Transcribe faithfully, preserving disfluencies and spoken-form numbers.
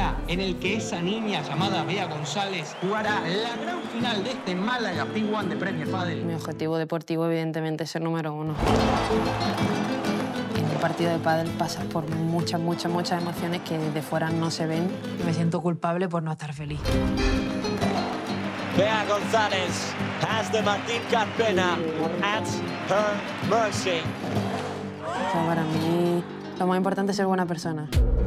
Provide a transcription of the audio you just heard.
día en el que esa niña llamada Bea González jugará la gran final de este Málaga P uno de Premier Padel. Mi objetivo deportivo, evidentemente, es ser número uno. En el partido de pádel pasas por muchas, muchas, muchas emociones que desde fuera no se ven. Me siento culpable por no estar feliz. Bea González has the Martín Carpena at her mercy. O sea, para mí, lo más importante es ser buena persona.